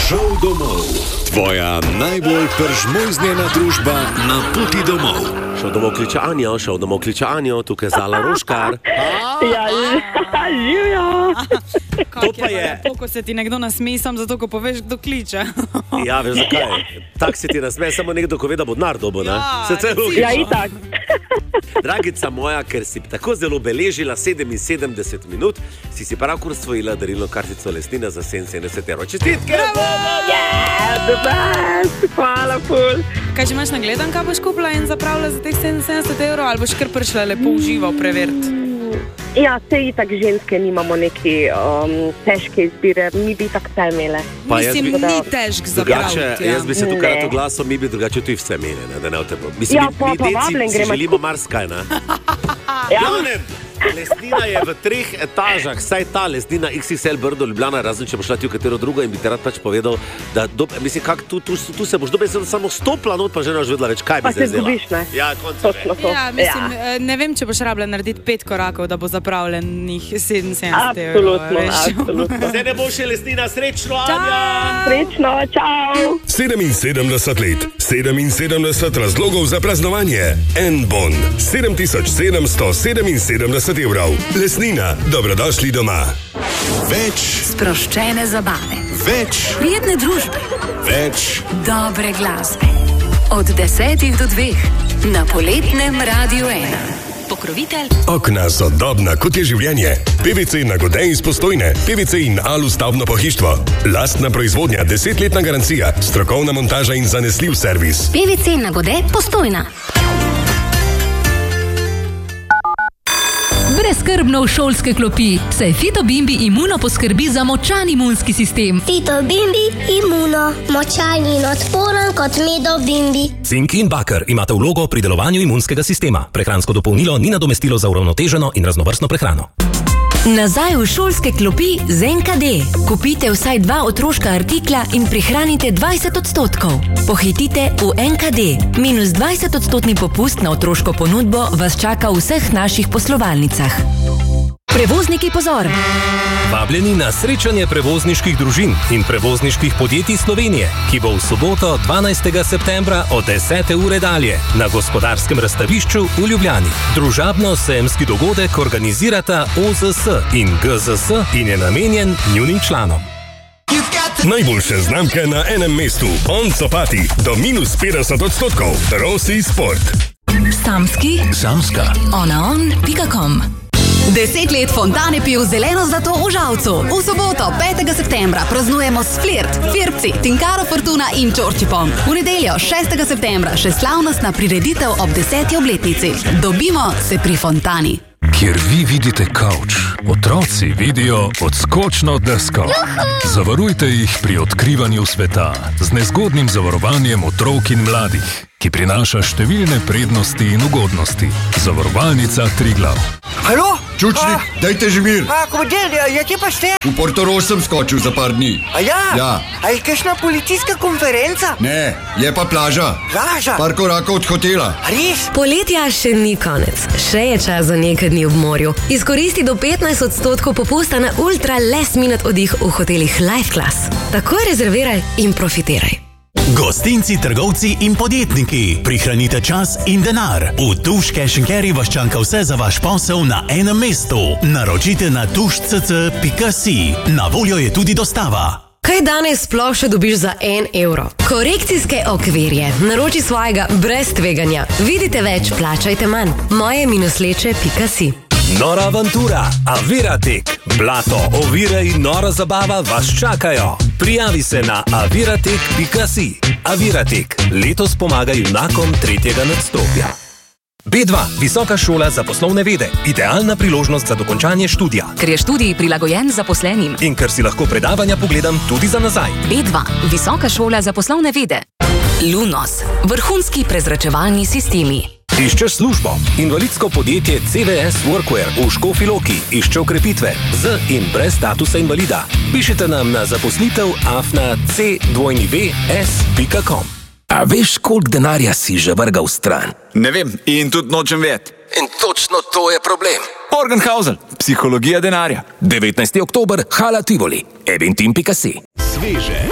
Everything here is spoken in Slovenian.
Šel domov. Tvoja najbolj peržmojznjena družba na poti domov. Šel domov kliče Anjo, tukaj Zala Roškar. Ja, živijo. To pa je lepo, ko se ti nekdo nasmeji, samo zato, ko poveš, kdo kliče. Ja, veš zakaj? Tak se ti nasmeje, samo nekdo, ko ve, da bo denar dobo, ne? Ja, itak. Dragica moja, ker si tako zelo beležila 77 minut, si pravkar osvojila darilno kartico Lesnina za 77 evrov. Čestitke! Hvala, ful. Kaj, če imaš nagledan, kaj boš kupila in zapravila za teh 77 evrov, ali boš kar prišla lepo uživo preveriti? Ja, se itak ženske nimamo neki težke izbire, mi bi tak vse imele. Mislim, ni težk zapraviti. Jaz bi se tukaj rad oglasil, mi bi drugače tudi vse imeli, da ne v tebo. Mislim, Ja, pa mi vabljen deci si gremo želimo marsikaj, ne? Javnem, Lesnina je v 3 etažah, saj ta Lesnina XXL Brdo Ljubljana, razen če boš šla ti v katero drugo in bi te rad pač povedal, da mislim, kak tu se boš dobesedno samo stopla not, pa že ne boš vedela več, kaj bi zdaj zdela. Pa se zgubiš, ne? Ja, končno. Ja, mislim, ne vem, če boš rabila narediti 5 korakov, da bo zapravljenih 77 evrov. Absolutno. Zdaj ne bo še Lesnina, srečno, Anja! Srečno, čau! 77 let, 77 razlogov za praznovanje. N-Bon, 7777 evrov. Lesnina, dobrodošli doma. Več, Sproščene zabave, več, prijetne družbe, več. dobre glasbe. Od 10 do 2 na poletnem Radiu 1. Pokrovitelj Okna sodobna, kot je življenje. PVC Nagode iz Postojne, PVC in Alu stavbno pohištvo. Lastna proizvodnja, 10-letna garancija, strokovna montaža in zanesljiv servis. PVC Nagode Postojna. Brezskrbno v šolske klopi, saj Fito Bimbi Imuno poskrbi za močan imunski sistem. Fito Bimbi Imuno, močan in odporen kot medo Bimbi. Cink in baker imate vlogo pri delovanju imunskega sistema. Prehransko dopolnilo ni nadomestilo za uravnoteženo in raznovrstno prehrano. Nazaj v šolske klopi z NKD. Kupite vsaj 2 otroška artikla in prihranite 20%. Pohitite v NKD. Minus 20% popust na otroško ponudbo vas čaka v vseh naših poslovalnicah. Prevozniki, pozor! Vabljeni na srečanje prevozniških družin in prevozniških podjetij Slovenije, ki bo v soboto 12. septembra od 10. ure dalje na Gospodarskem razstavišču v Ljubljani. Družabno-sejemski dogodek organizirata OZS in GZS in je namenjen njunim članom. Najboljše znamke na enem mestu. Oncopati do minus 50%. Rossi Sport. Samski, Samska. onaon.com. 10 let Fontane piv zeleno zlato v Žalcu. V soboto, 5. septembra, praznujemo s Flirt, Firpci, Tinkaro Fortuna in Čorčipom. V nedeljo, 6. septembra, še slavnostna prireditev ob 10. obletnici. Dobimo se pri Fontani. Kjer vi vidite kavč, otroci vidijo odskočno desko. Zavarujte jih pri odkrivanju sveta z nezgodnim zavarovanjem otrok in mladih, ki prinaša številne prednosti in ugodnosti. Zavarovalnica Triglav. Halo? Čučnik, dajte že mir. Komadil, ja kje pa ste? V Portorož sem skočil za par dni. A ja? Ja. A je kakšna policijska konferenca? Ne, je pa plaža. Plaža? Par korakov od hotela. A res? Poletja še ni konec. Še je čas za nekaj dni v morju. Izkoristi do 15% popusta na ultra last minute oddih v hotelih Life Class. Takoj rezerviraj in profitiraj. Gostinci, trgovci in podjetniki, prihranite čas in denar. V Tuš Cash & Carry vas čaka vse za vaš posel na enem mestu. Naročite na tušcc.si. Na voljo je tudi dostava. Kaj danes sploh še dobiš za 1 evro? Korekcijske okvirje. Naroči svojega brez tveganja. Vidite več, plačajte manj. moje-leče.si. Nora avantura, Aviratek, blato, ovire in nora zabava vas čakajo. Prijavi se na aviratek.si. Aviratek, letos pomaga junakom 3. nadstropja. B2, visoka šola za poslovne vede. Idealna priložnost za dokončanje študija. Ker je študij prilagojen zaposlenim. In ker si lahko predavanja pogledam tudi za nazaj. B2, visoka šola za poslovne vede. Lunos, vrhunski prezračevalni sistemi. Iščeš službo? Invalidsko podjetje CVS Workwear v Škofji Loki išče okrepitve z in brez statusa invalida. Pišite nam na zaposlitev@cws.com. A veš, koliko denarja si že vrgal stran? Ne vem in tudi nočem vedeti. In točno to je problem. Morgenhausen, psihologija denarja. 19. oktober, Hala Tivoli, eventim.si. Sveže.